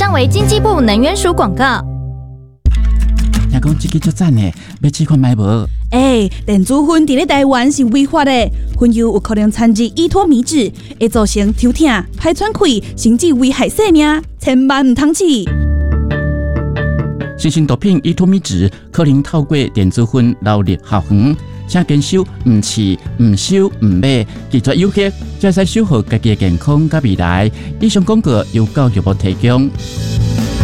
上为经济部能源署广告。 听讲这个足赞的，要试看买无？ 电子烟伫咧台湾是违法的，烟油有可能掺入依托米脂，会造成头痛、排喘气，甚至危害生命，千万唔通试。 新型毒品依托米脂可能透过电子烟流入校园，请坚守唔试、唔收、唔买，拒绝诱惑，才使守护家己的健康甲未来。以上广告由教育部提供。